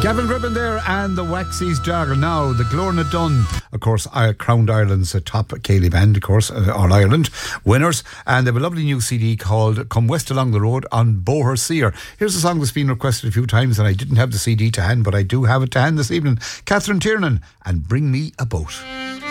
Gavin Gribbon there and the Waxies Jagger. Now, the Glorna Dunn, of course, crowned Ireland's top Céilí band, of course, All Ireland winners. And they have a lovely new CD called Come West Along the Road on Boher Seer. Here's a song that's been requested a few times, and I didn't have the CD to hand, but I do have it to hand this evening. Catherine Tiernan and Bring Me a Boat.